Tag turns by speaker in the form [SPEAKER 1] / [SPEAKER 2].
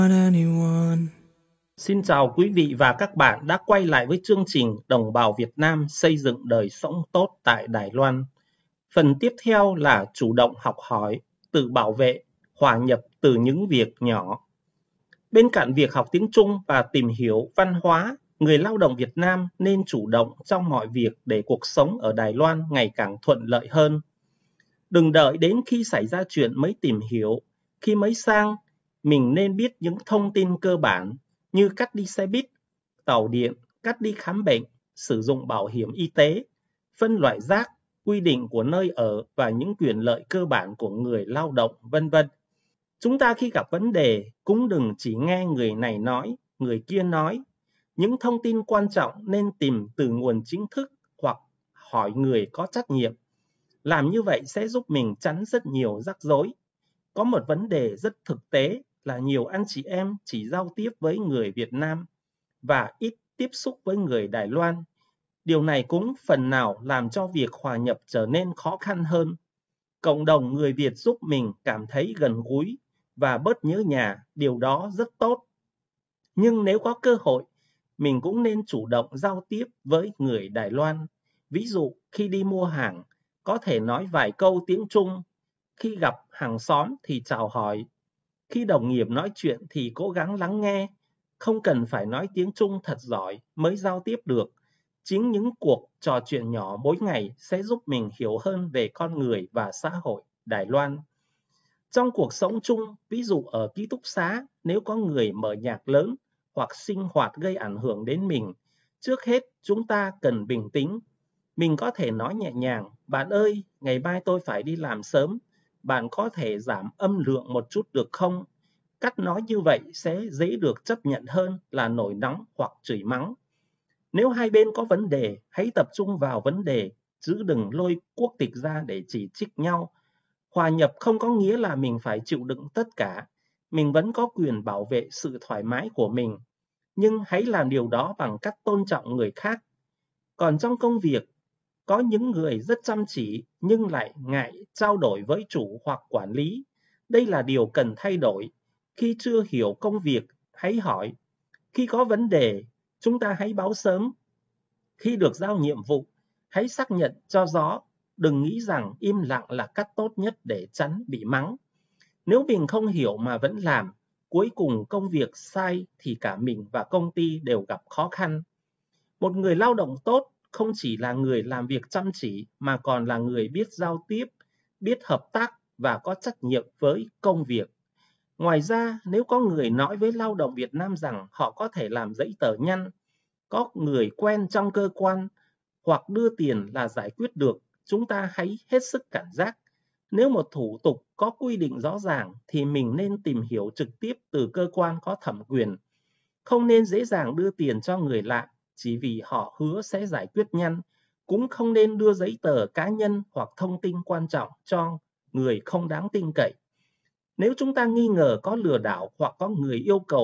[SPEAKER 1] anyone.
[SPEAKER 2] Xin chào quý vị và các bạn đã quay lại với chương trình Đồng bào Việt Nam xây dựng đời sống tốt tại Đài Loan. Phần tiếp theo là chủ động học hỏi, tự bảo vệ, hòa nhập từ những việc nhỏ. Bên cạnh việc học tiếng Trung và tìm hiểu văn hóa, người lao động Việt Nam nên chủ động trong mọi việc để cuộc sống ở Đài Loan ngày càng thuận lợi hơn. Đừng đợi đến khi xảy ra chuyện mới tìm hiểu, khi mới sang, mình nên biết những thông tin cơ bản như cách đi xe buýt, tàu điện, cách đi khám bệnh, sử dụng bảo hiểm y tế, phân loại rác, quy định của nơi ở và những quyền lợi cơ bản của người lao động, vân vân. Chúng ta khi gặp vấn đề cũng đừng chỉ nghe người này nói, người kia nói. Những thông tin quan trọng nên tìm từ nguồn chính thức hoặc hỏi người có trách nhiệm. Làm như vậy sẽ giúp mình tránh rất nhiều rắc rối. Có một vấn đề rất thực tế là nhiều anh chị em chỉ giao tiếp với người Việt Nam và ít tiếp xúc với người Đài Loan. Điều này cũng phần nào làm cho việc hòa nhập trở nên khó khăn hơn. Cộng đồng người Việt giúp mình cảm thấy gần gũi và bớt nhớ nhà, điều đó rất tốt. Nhưng nếu có cơ hội, mình cũng nên chủ động giao tiếp với người Đài Loan. Ví dụ, khi đi mua hàng, có thể nói vài câu tiếng Trung. Khi gặp hàng xóm thì chào hỏi. Khi đồng nghiệp nói chuyện thì cố gắng lắng nghe. Không cần phải nói tiếng Trung thật giỏi mới giao tiếp được. Chính những cuộc trò chuyện nhỏ mỗi ngày sẽ giúp mình hiểu hơn về con người và xã hội Đài Loan. Trong cuộc sống chung, ví dụ ở ký túc xá, nếu có người mở nhạc lớn hoặc sinh hoạt gây ảnh hưởng đến mình, trước hết chúng ta cần bình tĩnh. Mình có thể nói nhẹ nhàng, bạn ơi, ngày mai tôi phải đi làm sớm, bạn có thể giảm âm lượng một chút được không? Cách nói như vậy sẽ dễ được chấp nhận hơn là nổi nóng hoặc chửi mắng. Nếu hai bên có vấn đề, hãy tập trung vào vấn đề, chứ đừng lôi quốc tịch ra để chỉ trích nhau. Hòa nhập không có nghĩa là mình phải chịu đựng tất cả. Mình vẫn có quyền bảo vệ sự thoải mái của mình. Nhưng hãy làm điều đó bằng cách tôn trọng người khác. Còn trong công việc, có những người rất chăm chỉ nhưng lại ngại trao đổi với chủ hoặc quản lý. Đây là điều cần thay đổi. Khi chưa hiểu công việc, hãy hỏi. Khi có vấn đề, chúng ta hãy báo sớm. Khi được giao nhiệm vụ, hãy xác nhận cho rõ. Đừng nghĩ rằng im lặng là cách tốt nhất để tránh bị mắng. Nếu mình không hiểu mà vẫn làm, cuối cùng công việc sai thì cả mình và công ty đều gặp khó khăn. Một người lao động tốt không chỉ là người làm việc chăm chỉ mà còn là người biết giao tiếp, biết hợp tác và có trách nhiệm với công việc. Ngoài ra, nếu có người nói với lao động Việt Nam rằng họ có thể làm giấy tờ nhanh, có người quen trong cơ quan hoặc đưa tiền là giải quyết được, chúng ta hãy hết sức cảnh giác. Nếu một thủ tục có quy định rõ ràng thì mình nên tìm hiểu trực tiếp từ cơ quan có thẩm quyền. Không nên dễ dàng đưa tiền cho người lạ chỉ vì họ hứa sẽ giải quyết nhanh. Cũng không nên đưa giấy tờ cá nhân hoặc thông tin quan trọng cho người không đáng tin cậy. Nếu chúng ta nghi ngờ có lừa đảo hoặc có người yêu cầu